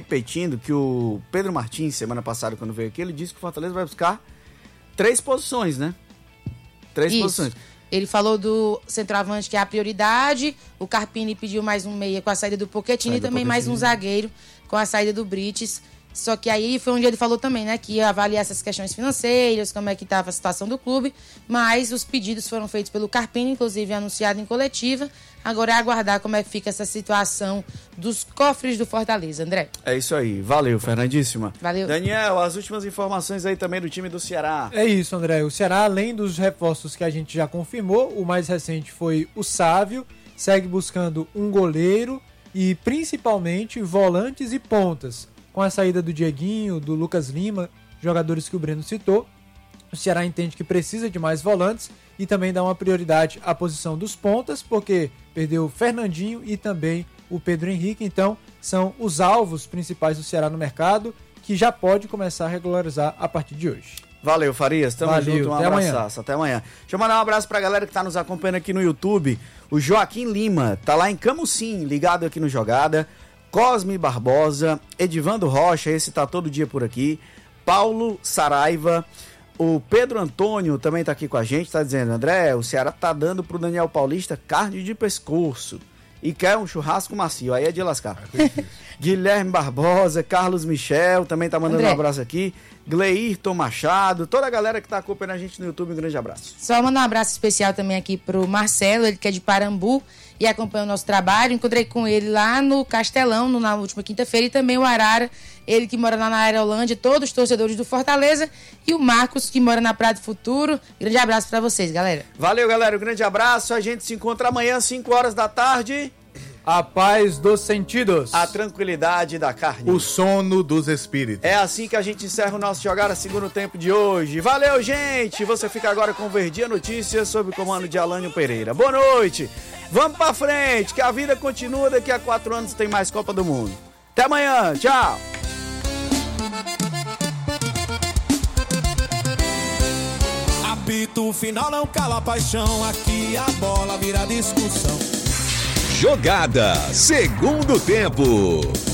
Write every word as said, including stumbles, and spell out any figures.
repetindo que o Pedro Martins, semana passada, quando veio aqui, ele disse que o Fortaleza vai buscar três posições, né? Três Isso. posições. Ele falou do centroavante, que é a prioridade. O Carpini pediu mais um meia com a saída do Pochettino e também mais um zagueiro com a saída do Brites. Só que aí foi onde ele falou também, né, que ia avaliar essas questões financeiras, como é que estava a situação do clube, mas os pedidos foram feitos pelo Carpini, inclusive anunciado em coletiva. Agora é aguardar como é que fica essa situação dos cofres do Fortaleza, André. É isso aí. Valeu, Fernandíssima. Valeu. Daniel, as últimas informações aí também do time do Ceará. É isso, André. O Ceará, além dos reforços que a gente já confirmou, o mais recente foi o Sávio, segue buscando um goleiro e principalmente volantes e pontas. Com a saída do Dieguinho, do Lucas Lima, jogadores que o Breno citou, o Ceará entende que precisa de mais volantes e também dá uma prioridade à posição dos pontas, porque perdeu o Fernandinho e também o Pedro Henrique. Então, são os alvos principais do Ceará no mercado, que já pode começar a regularizar a partir de hoje. Valeu, Farias. Tamo Valeu, junto. Um até abraço. Até amanhã. Deixa eu mandar um abraço pra galera que tá nos acompanhando aqui no YouTube. O Joaquim Lima tá lá em Camusim, ligado aqui no Jogada. Cosme Barbosa, Edivando Rocha, esse tá todo dia por aqui. Paulo Saraiva, o Pedro Antônio também tá aqui com a gente, tá dizendo: André, o Ceará tá dando pro Daniel Paulista carne de pescoço e quer um churrasco macio, aí é de lascar. Guilherme Barbosa, Carlos Michel, também tá mandando André. Um abraço aqui. Gleirton Machado, toda a galera que tá acompanhando a gente no YouTube, um grande abraço. Só mandar um abraço especial também aqui pro Marcelo, ele que é de Parambu e acompanha o nosso trabalho. Encontrei com ele lá no Castelão, no, na última quinta-feira, e também o Arara, ele que mora lá na Aerolândia, todos os torcedores do Fortaleza, e o Marcos, que mora na Praia do Futuro. Grande abraço pra vocês, galera. Valeu, galera, um grande abraço. A gente se encontra amanhã, cinco horas da tarde. A paz dos sentidos. A tranquilidade da carne. O sono dos espíritos. É assim que a gente encerra o nosso Jogada Segundo Tempo de hoje. Valeu, gente! Você fica agora com o Verdinha Notícias sob o comando de Alânio Pereira. Boa noite! Vamos pra frente, que a vida continua. Daqui a quatro anos tem mais Copa do Mundo. Até amanhã, tchau! Apito final não cala a paixão. Aqui a bola vira discussão. Jogada Segundo Tempo.